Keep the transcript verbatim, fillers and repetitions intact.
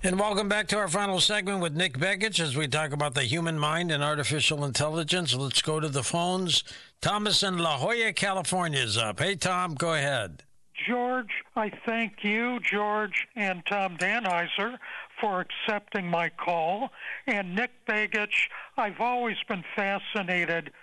And welcome back to our final segment with Nick Begich as we talk about the human mind and artificial intelligence. Let's go to the phones. Thomas in La Jolla, California is up. Hey, Tom, go ahead. George, I thank you, George, and Tom Danheiser for accepting my call. And Nick Begich, I've always been fascinated